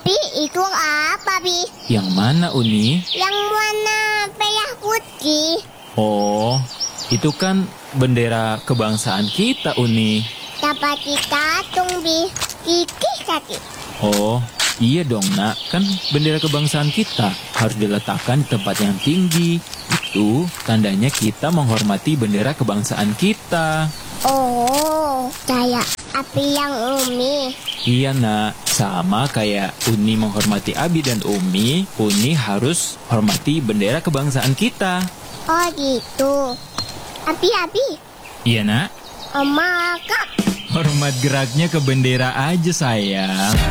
Abi, itu apa, Bi? Yang mana, Uni? Yang warna merah putih. Oh, itu kan bendera kebangsaan kita, Uni. Dapat ditatung, Bi. Titik tadi. Oh, iya dong, Nak. Kan bendera kebangsaan kita harus diletakkan di tempat yang tinggi. Itu tandanya kita menghormati bendera kebangsaan kita. Oh, kayak Abi yang Umi. Iya, Nak. Sama kayak Uni menghormati Abi dan Umi, Uni harus hormati bendera kebangsaan kita. Oh, gitu. Abi. Iya, Nak. Oma, Kak. Hormat geraknya ke bendera aja, sayang.